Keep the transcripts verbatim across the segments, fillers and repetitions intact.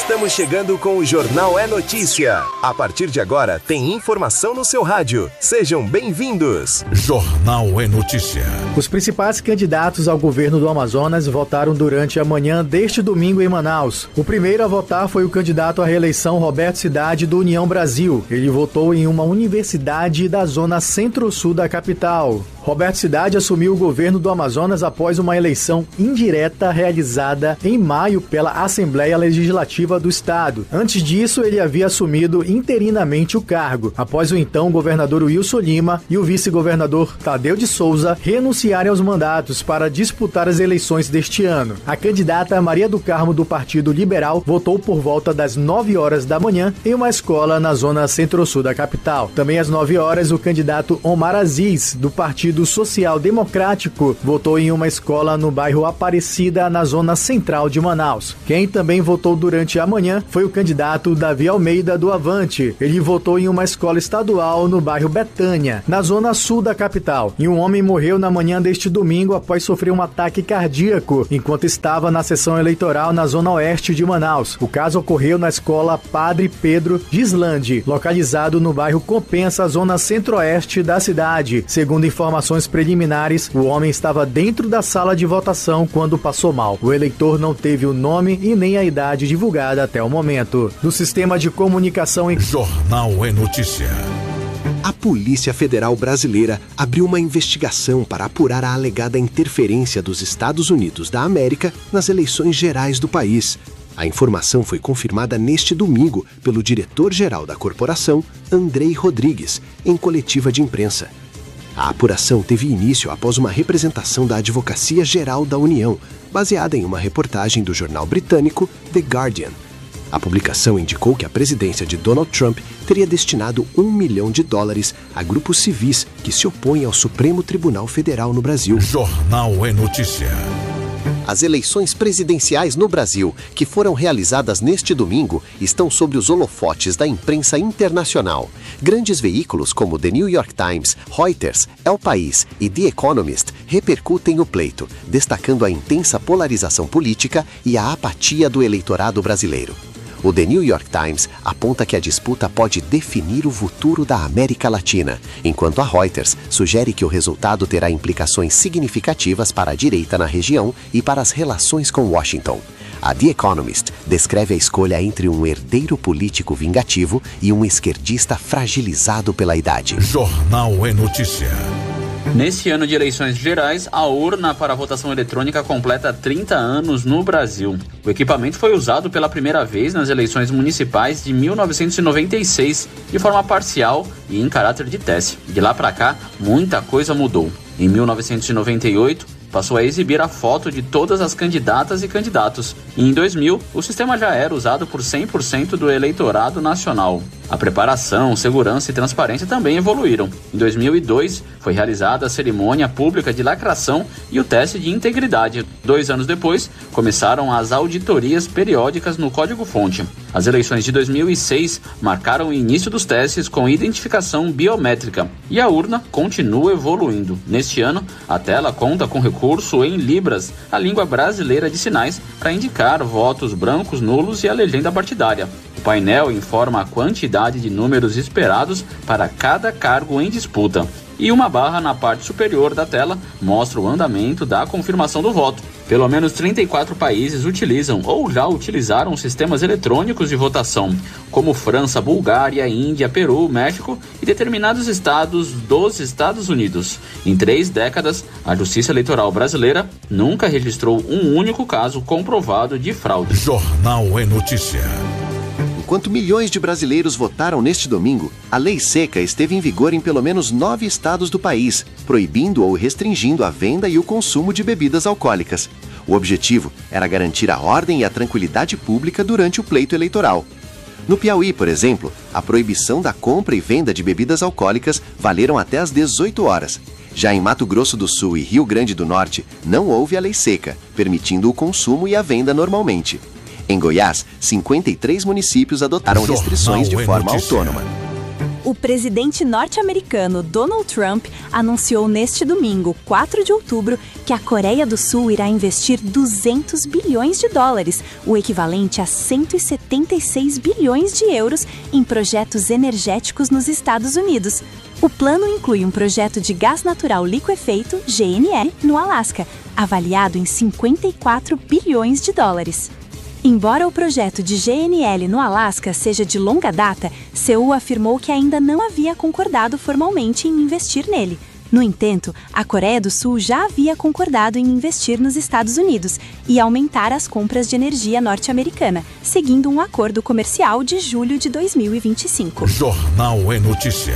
Estamos chegando com o Jornal é Notícia. A partir de agora, tem informação no seu rádio. Sejam bem-vindos. Jornal é Notícia. Os principais candidatos ao governo do Amazonas votaram durante a manhã deste domingo em Manaus. O primeiro a votar foi o candidato à reeleição Roberto Cidade, do União Brasil. Ele votou em uma universidade da zona centro-sul da capital. Roberto Cidade assumiu o governo do Amazonas após uma eleição indireta realizada em maio pela Assembleia Legislativa do Estado. Antes disso, ele havia assumido interinamente o cargo, após o então governador Wilson Lima e o vice-governador Tadeu de Souza renunciarem aos mandatos para disputar as eleições deste ano. A candidata Maria do Carmo, do Partido Liberal, votou por volta das nove horas da manhã em uma escola na zona centro-sul da capital. Também às nove horas, o candidato Omar Aziz, do Partido do Social Democrático, votou em uma escola no bairro Aparecida, na zona central de Manaus. Quem também votou durante a manhã foi o candidato Davi Almeida, do Avante. Ele votou em uma escola estadual no bairro Betânia, na zona sul da capital. E um homem morreu na manhã deste domingo após sofrer um ataque cardíaco enquanto estava na sessão eleitoral na zona oeste de Manaus. O caso ocorreu na escola Padre Pedro Gislandi, localizado no bairro Compensa, zona centro-oeste da cidade. Segundo informações Informações preliminares, o homem estava dentro da sala de votação quando passou mal. O eleitor não teve o nome e nem a idade divulgada até o momento. Do sistema de comunicação em... Jornal é Notícia. A Polícia Federal Brasileira abriu uma investigação para apurar a alegada interferência dos Estados Unidos da América nas eleições gerais do país. A informação foi confirmada neste domingo pelo diretor-geral da corporação, Andrei Rodrigues, em coletiva de imprensa. A apuração teve início após uma representação da Advocacia Geral da União, baseada em uma reportagem do jornal britânico The Guardian. A publicação indicou que a presidência de Donald Trump teria destinado um milhão de dólares a grupos civis que se opõem ao Supremo Tribunal Federal no Brasil. Jornal é Notícia. As eleições presidenciais no Brasil, que foram realizadas neste domingo, estão sob os holofotes da imprensa internacional. Grandes veículos como The New York Times, Reuters, El País e The Economist repercutem o pleito, destacando a intensa polarização política e a apatia do eleitorado brasileiro. O The New York Times aponta que a disputa pode definir o futuro da América Latina, enquanto a Reuters sugere que o resultado terá implicações significativas para a direita na região e para as relações com Washington. A The Economist descreve a escolha entre um herdeiro político vingativo e um esquerdista fragilizado pela idade. Jornal é Notícia. Neste ano de eleições gerais, a urna para a votação eletrônica completa trinta anos no Brasil. O equipamento foi usado pela primeira vez nas eleições municipais de mil novecentos e noventa e seis, de forma parcial e em caráter de teste. De lá para cá, muita coisa mudou. Em mil novecentos e noventa e oito, passou a exibir a foto de todas as candidatas e candidatos. E em dois mil, o sistema já era usado por cem por cento do eleitorado nacional. A preparação, segurança e transparência também evoluíram. Em dois mil e dois, foi realizada a cerimônia pública de lacração e o teste de integridade. Dois anos depois, começaram as auditorias periódicas no código-fonte. As eleições de dois mil e seis marcaram o início dos testes com identificação biométrica. E a urna continua evoluindo. Neste ano, a tela conta com recurso em Libras, a língua brasileira de sinais, para indicar votos brancos, nulos e a legenda partidária. O painel informa a quantidade de números esperados para cada cargo em disputa. E uma barra na parte superior da tela mostra o andamento da confirmação do voto. Pelo menos trinta e quatro países utilizam ou já utilizaram sistemas eletrônicos de votação, como França, Bulgária, Índia, Peru, México e determinados estados dos Estados Unidos. Em três décadas, a Justiça Eleitoral brasileira nunca registrou um único caso comprovado de fraude. Jornal é Notícia. Enquanto milhões de brasileiros votaram neste domingo, a lei seca esteve em vigor em pelo menos nove estados do país, proibindo ou restringindo a venda e o consumo de bebidas alcoólicas. O objetivo era garantir a ordem e a tranquilidade pública durante o pleito eleitoral. No Piauí, por exemplo, a proibição da compra e venda de bebidas alcoólicas valeram até às dezoito horas. Já em Mato Grosso do Sul e Rio Grande do Norte, não houve a lei seca, permitindo o consumo e a venda normalmente. Em Goiás, cinquenta e três municípios adotaram restrições de forma autônoma. O O presidente norte-americano Donald Trump anunciou neste domingo, quatro de outubro, que a Coreia do Sul irá investir duzentos bilhões de dólares, o equivalente a cento e setenta e seis bilhões de euros, em projetos energéticos nos Estados Unidos. O plano inclui um projeto de gás natural liquefeito, G N L, no Alasca, avaliado em cinquenta e quatro bilhões de dólares. Embora o projeto de G N L no Alasca seja de longa data, Seul afirmou que ainda não havia concordado formalmente em investir nele. No entanto, a Coreia do Sul já havia concordado em investir nos Estados Unidos e aumentar as compras de energia norte-americana, seguindo um acordo comercial de julho de dois mil e vinte e cinco. Jornal é Notícia.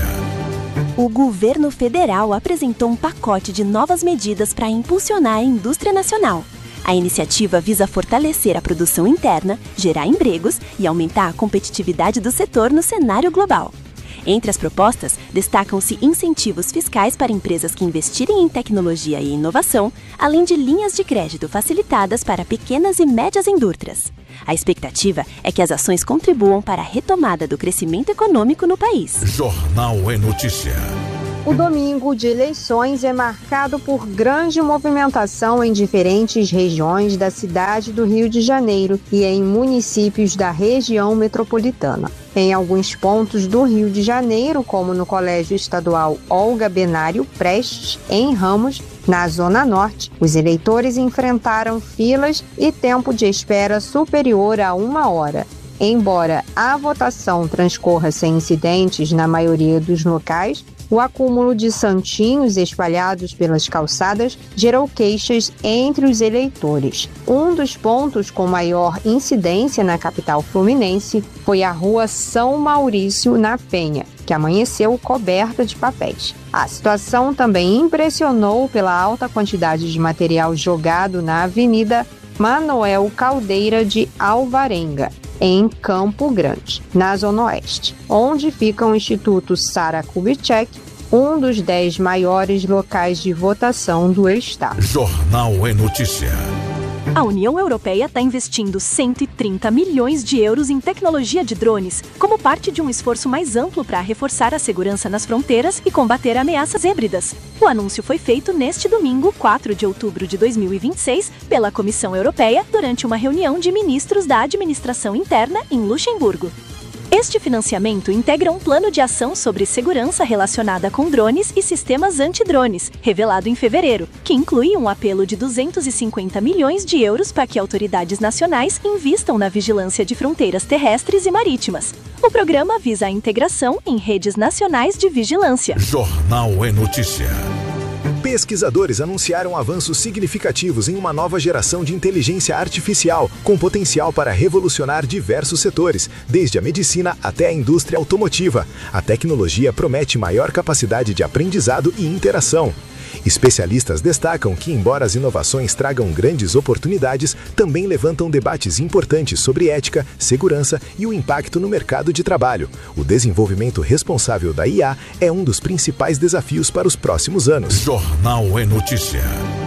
O governo federal apresentou um pacote de novas medidas para impulsionar a indústria nacional. A iniciativa visa fortalecer a produção interna, gerar empregos e aumentar a competitividade do setor no cenário global. Entre as propostas, destacam-se incentivos fiscais para empresas que investirem em tecnologia e inovação, além de linhas de crédito facilitadas para pequenas e médias indústrias. A expectativa é que as ações contribuam para a retomada do crescimento econômico no país. Jornal é Notícia. O domingo de eleições é marcado por grande movimentação em diferentes regiões da cidade do Rio de Janeiro e em municípios da região metropolitana. Em alguns pontos do Rio de Janeiro, como no Colégio Estadual Olga Benário Prestes, em Ramos, na Zona Norte, os eleitores enfrentaram filas e tempo de espera superior a uma hora. Embora a votação transcorra sem incidentes na maioria dos locais, o acúmulo de santinhos espalhados pelas calçadas gerou queixas entre os eleitores. Um dos pontos com maior incidência na capital fluminense foi a Rua São Maurício, na Penha, que amanheceu coberta de papéis. A situação também impressionou pela alta quantidade de material jogado na Avenida Manoel Caldeira de Alvarenga, em Campo Grande, na Zona Oeste, onde fica o Instituto Sara Kubitschek, um dos dez maiores locais de votação do estado. Jornal é Notícia. A União Europeia está investindo cento e trinta milhões de euros em tecnologia de drones, como parte de um esforço mais amplo para reforçar a segurança nas fronteiras e combater ameaças híbridas. O anúncio foi feito neste domingo, quatro de outubro de dois mil e vinte e seis, pela Comissão Europeia durante uma reunião de ministros da Administração Interna em Luxemburgo. Este financiamento integra um plano de ação sobre segurança relacionada com drones e sistemas antidrones, revelado em fevereiro, que inclui um apelo de duzentos e cinquenta milhões de euros para que autoridades nacionais invistam na vigilância de fronteiras terrestres e marítimas. O programa visa a integração em redes nacionais de vigilância. Jornal é Notícia. Pesquisadores anunciaram avanços significativos em uma nova geração de inteligência artificial, com potencial para revolucionar diversos setores, desde a medicina até a indústria automotiva. A tecnologia promete maior capacidade de aprendizado e interação. Especialistas destacam que, embora as inovações tragam grandes oportunidades, também levantam debates importantes sobre ética, segurança e o impacto no mercado de trabalho. O desenvolvimento responsável da I A é um dos principais desafios para os próximos anos. Jornal é Notícia.